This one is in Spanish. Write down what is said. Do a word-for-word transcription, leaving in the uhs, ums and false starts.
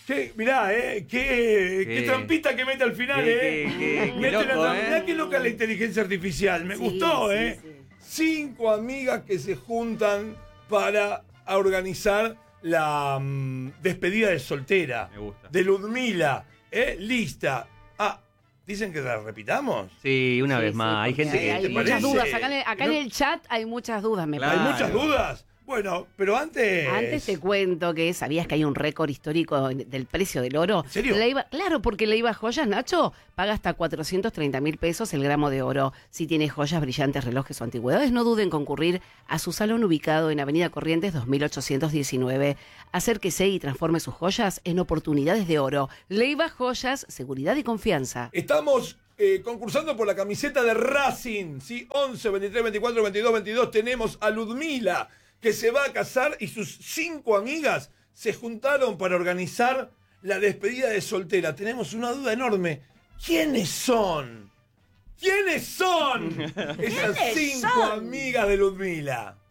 Che, mirá, eh, qué, qué, qué trampita que mete al final, qué, eh. Qué, qué, mete loco, una eh. Mirá qué loca la inteligencia artificial, me Sí, gustó, sí, eh. sí. Cinco amigas que se juntan para organizar la mm, despedida de soltera. Me gusta. De Ludmila, eh, lista. Ah, ¿dicen que la repitamos? Sí, una Sí, vez sí, más. Hay porque gente que. hay, ¿te hay muchas parece? dudas. Acá, en el, acá No- en el chat hay muchas dudas, me Claro. ¿Hay parece. muchas dudas? Bueno, pero antes... Antes te cuento que sabías que hay un récord histórico del precio del oro. ¿En serio? Leiva, claro, porque Leiva Joyas, Nacho, paga hasta cuatrocientos treinta mil pesos el gramo de oro. Si tienes joyas, brillantes, relojes o antigüedades, no duden en concurrir a su salón ubicado en Avenida Corrientes dos mil ochocientos diecinueve. Acérquese y transforme sus joyas en oportunidades de oro. Leiva Joyas, seguridad y confianza. Estamos eh, concursando por la camiseta de Racing, ¿sí? once, veintitrés, veinticuatro, veintidós, veintidós. Tenemos a Ludmila, que se va a casar, y sus cinco amigas se juntaron para organizar la despedida de soltera. Tenemos una duda enorme. ¿Quiénes son? ¿Quiénes son esas ¿Quiénes cinco son? amigas de Ludmila?